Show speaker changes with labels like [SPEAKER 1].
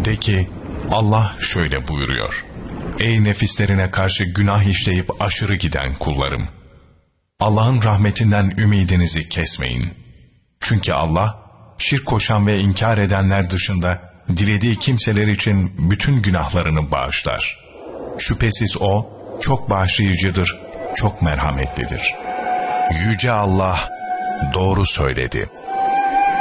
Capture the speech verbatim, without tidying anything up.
[SPEAKER 1] De ki, Allah şöyle buyuruyor: Ey nefislerine karşı günah işleyip aşırı giden kullarım! Allah'ın rahmetinden ümidinizi kesmeyin. Çünkü Allah, şirk koşan ve inkar edenler dışında dilediği kimseler için bütün günahlarını bağışlar. Şüphesiz O, çok bağışlayıcıdır, çok merhametlidir. Yüce Allah doğru söyledi.